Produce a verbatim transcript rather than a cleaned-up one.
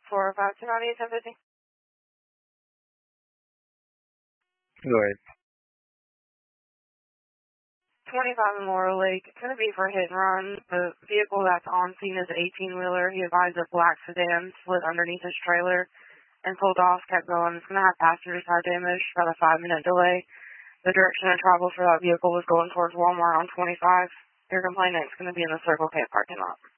four oh five two nine eight ten fifty. Go ahead. twenty-five Memorial Lake. It's going to be for hit and run. The vehicle that's on scene is an eighteen-wheeler. He advised a black sedan slid underneath his trailer and pulled off, kept going. It's going to have passenger side damage, about a five-minute delay. The direction of travel for that vehicle was going towards Walmart on twenty-five. Your complainant's going to be in the Circle K parking lot.